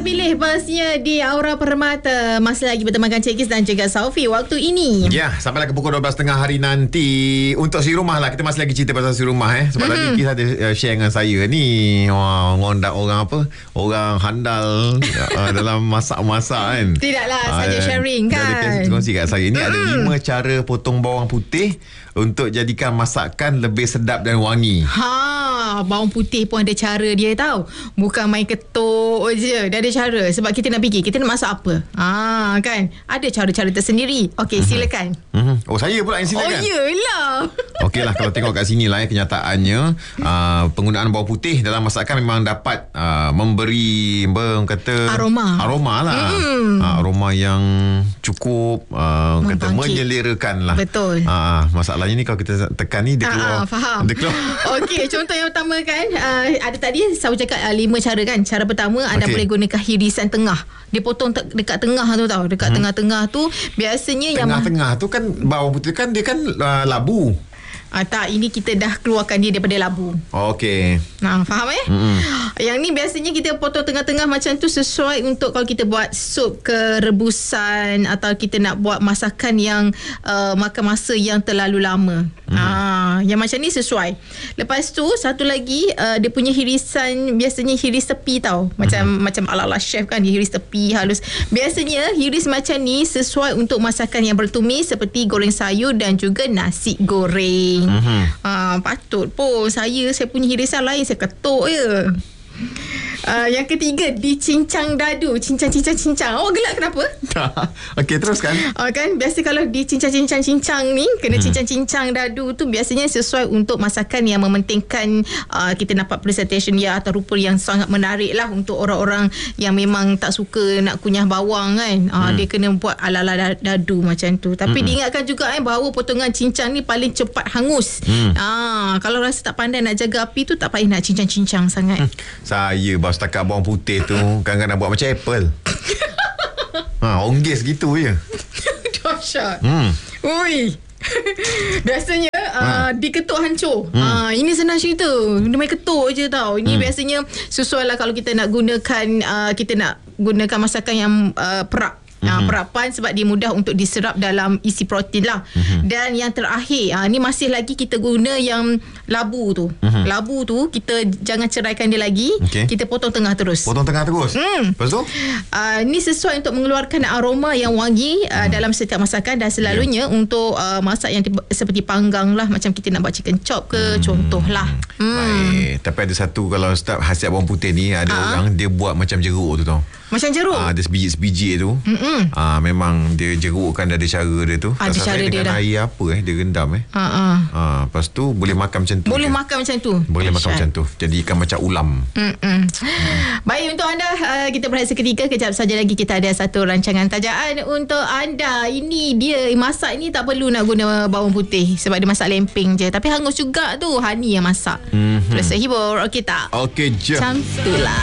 terpilih pastinya di Aura Permata. Masih lagi bertemankan Cik Kis dan juga Saufi waktu ini. Ya, sampailah ke pukul 12.30 hari nanti. Untuk si rumah lah, kita masih lagi cerita pasal si rumah Sebab tadi Kis ada share dengan saya ni. Ngondak orang apa, orang handal dalam masak-masak kan. Tidaklah saja sharing kan. Dia kongsi kat saya ni ada 5 cara potong bawang putih untuk jadikan masakan lebih sedap dan wangi. Bawang putih pun ada cara dia tahu. Bukan main ketuk je. Dia ada cara. Sebab kita nak fikir, kita nak masak apa. Kan? Ada cara-cara tersendiri. Okey, silakan. Oh, saya pula yang silakan. Oh, yelah. Okeylah, kalau tengok kat sini lah kenyataannya, penggunaan bawang putih dalam masakan memang dapat memberi kata aroma lah. Aroma yang cukup kata menyelerakan lah. Betul. Masalahnya ni kalau kita tekan ni dia keluar. Faham. Dia keluar. Okey, contoh yang pertama kan, ada tadi saya cakap 5 cara kan. Cara pertama, anda boleh gunakan hirisan tengah. Dia potong dekat tengah tu tau. Dekat tengah-tengah tu biasanya tengah-tengah tu kan bawang putih kan dia kan labu. Tak, ini kita dah keluarkan dia daripada labu. Okey. Faham Yang ni biasanya kita potong tengah-tengah macam tu sesuai untuk kalau kita buat sup ke rebusan atau kita nak buat masakan yang makan masa yang terlalu lama. Yang macam ni sesuai. Lepas tu satu lagi, dia punya hirisan biasanya hiris tepi tau. Macam ala-ala chef kan, dia hiris tepi halus. Biasanya hiris macam ni sesuai untuk masakan yang bertumis seperti goreng sayur dan juga nasi goreng. Patut pun saya punya hirisan lain, saya ketuk je. Yang ketiga, dicincang dadu. Cincang. Awak gelak kenapa? Okey, teruskan. Kan biasa kalau dicincang ni, kena cincang dadu tu biasanya sesuai untuk masakan yang mementingkan kita dapat presentation dia atau rupa yang sangat menarik lah untuk orang-orang yang memang tak suka nak kunyah bawang kan. Dia kena buat ala-ala dadu macam tu. Tapi diingatkan juga bahawa potongan cincang ni paling cepat hangus. Kalau rasa tak pandai nak jaga api tu, tak payah nak cincang sangat. Saya setakat bawang putih tu kadang-kadang buat macam apple. Onggis gitu je. Dahsyat. Ui. Biasanya diketuk hancur. Ini senang cerita. Dia main ketuk je tau. Ini biasanya sesuai lah kalau kita nak gunakan masakan yang perak. Perapan sebab dia mudah untuk diserap dalam isi protein lah. Dan yang terakhir, ni masih lagi kita guna yang labu tu. Labu tu kita jangan ceraikan dia lagi. Kita potong tengah terus. Lepas tu ni sesuai untuk mengeluarkan aroma yang wangi dalam setiap masakan. Dan selalunya untuk masak yang seperti panggang lah, macam kita nak buat chicken chop ke, contoh lah. Baik. Tapi ada satu, kalau start khasiat bawang putih ni, ada orang dia buat macam jeruk tu tau. Macam jeruk? Dia sebiji-sebiji tu. Memang dia jerukkan, ada cara dia tu. Ada cara dia dengan dah. air apa dia rendam lepas tu boleh makan macam tu. Boleh makan macam tu. Boleh makan macam tu. Jadikan macam ulam. Baik, untuk anda kita berehat seketika. Kejap saja lagi kita ada satu rancangan tajaan untuk anda. Ini dia, masak ni tak perlu nak guna bawang putih sebab dia masak lempeng je. Tapi hangus juga tu Hani yang masak. Terus hibur. Okey tak? Okey je. Macam tu lah.